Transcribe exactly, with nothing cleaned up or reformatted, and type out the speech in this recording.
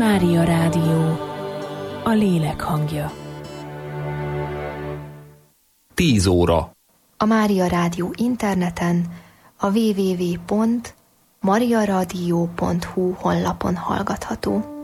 Mária Rádió, a lélek hangja. Tíz óra. A Mária Rádió interneten, a double-u double-u double-u pont mariaradio pont hu honlapon hallgatható.